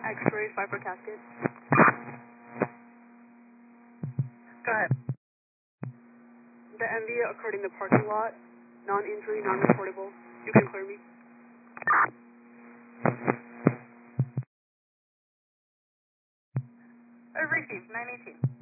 X-ray, fiber casket. Go ahead. The MV occurred in the parking lot. Non-injury, non-reportable. You can clear me. Received, 918.